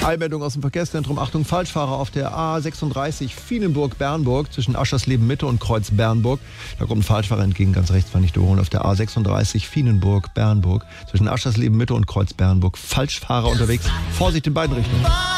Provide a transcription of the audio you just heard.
Eilmeldung aus dem Verkehrszentrum. Achtung, Falschfahrer auf der A36 Vienenburg-Bernburg zwischen Aschersleben-Mitte und Kreuz-Bernburg. Da kommt ein Falschfahrer entgegen, ganz rechts, war nicht überholen. Auf der A36 Vienenburg-Bernburg zwischen Aschersleben-Mitte und Kreuz-Bernburg. Falschfahrer unterwegs. Vorsicht in beiden Richtungen.